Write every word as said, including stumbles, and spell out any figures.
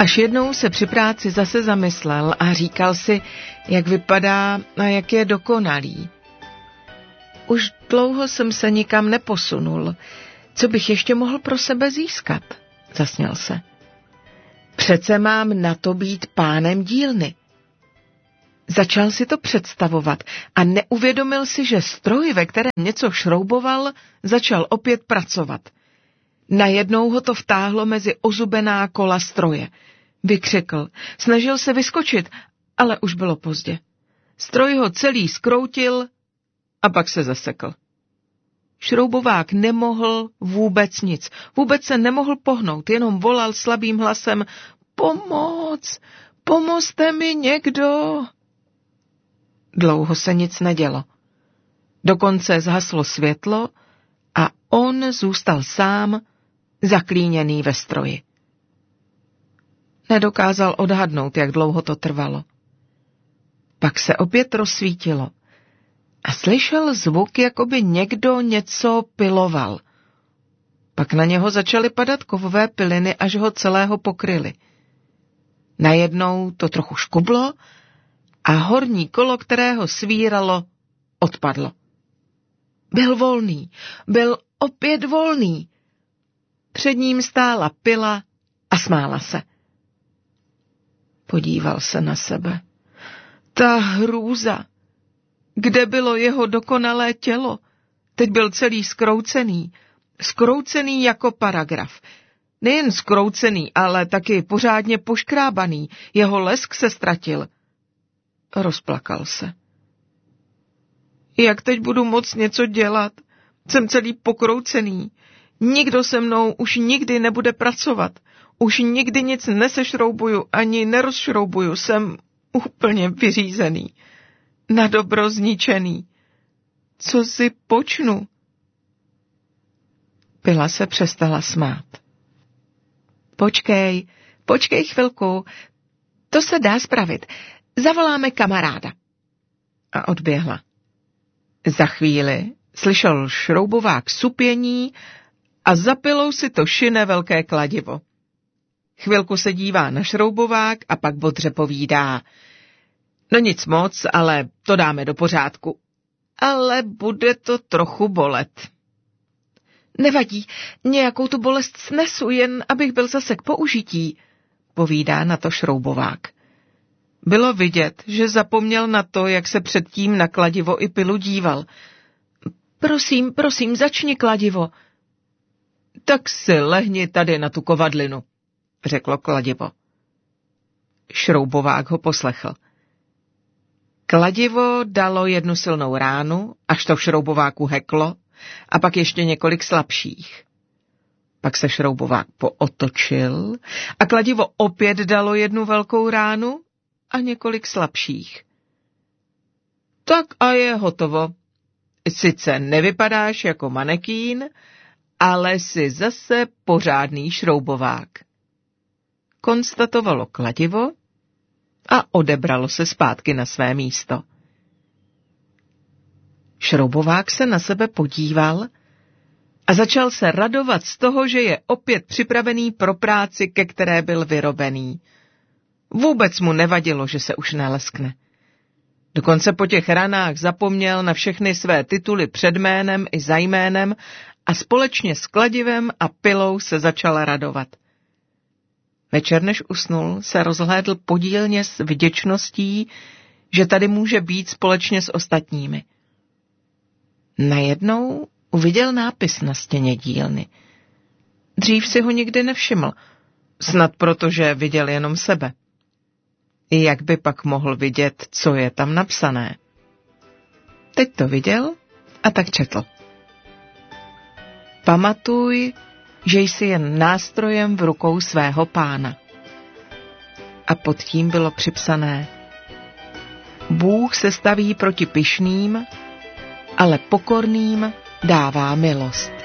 Až jednou se při práci zase zamyslel a říkal si, jak vypadá a jak je dokonalý. Už dlouho jsem se nikam neposunul. Co bych ještě mohl pro sebe získat? Zasněl se. Přece mám na to být pánem dílny. Začal si to představovat a neuvědomil si, že stroj, ve kterém něco šrouboval, začal opět pracovat. Najednou ho to vtáhlo mezi ozubená kola stroje. Vykřikl, snažil se vyskočit, ale už bylo pozdě. Stroj ho celý zkroutil a pak se zasekl. Šroubovák nemohl vůbec nic, vůbec se nemohl pohnout, jenom volal slabým hlasem, pomoc, pomozte mi někdo. Dlouho se nic nedělo. Dokonce zhaslo světlo a on zůstal sám, zaklíněný ve stroji. Nedokázal odhadnout, jak dlouho to trvalo. Pak se opět rozsvítilo a slyšel zvuk, jako by někdo něco piloval. Pak na něho začaly padat kovové piliny, až ho celého pokryly. Najednou to trochu škublo a horní kolo, kterého svíralo, odpadlo. Byl volný, byl opět volný. Před ním stála pila a smála se. Podíval se na sebe. Ta hrůza. Kde bylo jeho dokonalé tělo? Teď byl celý zkroucený. Zkroucený jako paragraf. Nejen zkroucený, ale taky pořádně poškrábaný. Jeho lesk se ztratil. Rozplakal se. Jak teď budu moct něco dělat? Jsem celý pokroucený. Nikdo se mnou už nikdy nebude pracovat. Už nikdy nic nesešroubuju ani nerozšroubuju. Jsem úplně vyřízený. Na dobro zničený. Co si počnu? Pila se přestala smát. Počkej, počkej chvilku. To se dá spravit. Zavoláme kamaráda. A odběhla. Za chvíli slyšel šroubovák supění a za pilou si to šine velké kladivo. Chvilku se dívá na šroubovák a pak bodře povídá. No nic moc, ale to dáme do pořádku. Ale bude to trochu bolet. Nevadí, nějakou tu bolest snesu, jen abych byl zase k použití, povídá na to šroubovák. Bylo vidět, že zapomněl na to, jak se předtím na kladivo i pilu díval. Prosím, prosím, začni kladivo. Tak si lehni tady na tu kovadlinu, řeklo kladivo. Šroubovák ho poslechl. Kladivo dalo jednu silnou ránu, až to v šroubováku heklo, a pak ještě několik slabších. Pak se šroubovák pootočil a kladivo opět dalo jednu velkou ránu a několik slabších. Tak a je hotovo. Sice nevypadáš jako manekín, ale jsi zase pořádný šroubovák. Konstatovalo kladivo a odebralo se zpátky na své místo. Šroubovák se na sebe podíval a začal se radovat z toho, že je opět připravený pro práci, ke které byl vyrobený. Vůbec mu nevadilo, že se už neleskne. Dokonce po těch ranách zapomněl na všechny své tituly před jménem i za jménem a společně s kladivem a pilou se začal radovat. Večer, než usnul, se rozhlédl podílně s vděčností, že tady může být společně s ostatními. Najednou uviděl nápis na stěně dílny. Dřív si ho nikdy nevšiml, snad protože viděl jenom sebe. Jak by pak mohl vidět, co je tam napsané? Teď to viděl a tak četl. Pamatuj, že jsi jen nástrojem v rukou svého pána. A pod tím bylo připsané: Bůh se staví proti pyšným, ale pokorným dává milost.